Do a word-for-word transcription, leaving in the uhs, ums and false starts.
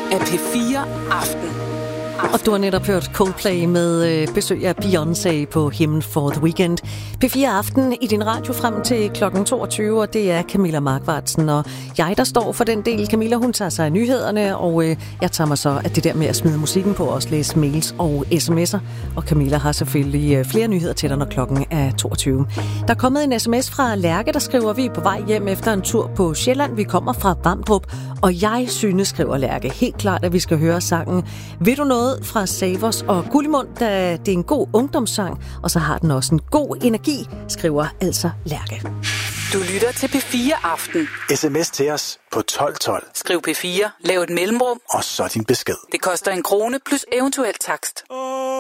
af P fire Aften. Og du har netop hørt Coldplay med øh, besøg af Beyoncé på Hymn for the Weekend. P fire Aften i din radio frem til klokken toogtyve, og det er Camilla Markvartsen og jeg, der står for den del. Camilla, hun tager sig af nyhederne, og øh, jeg tager mig så af det der med at smide musikken på, og også læse mails og sms'er. Og Camilla har selvfølgelig øh, flere nyheder til dig, når klokken er toogtyve. Der er kommet en sms fra Lærke, der skriver, vi er på vej hjem efter en tur på Sjælland. Vi kommer fra Vamdrup, og jeg synes, skriver Lærke, helt klart, at vi skal høre sangen Ved du noget? Fra Savers og Gullimund, da det er en god ungdomssang, og så har den også en god energi, skriver altså Lærke. Du lytter til P fire Aften. Sms til os på tolv tolv. Skriv P fire, lav et mellemrum, og så din besked. det koster en krone plus eventuel takst.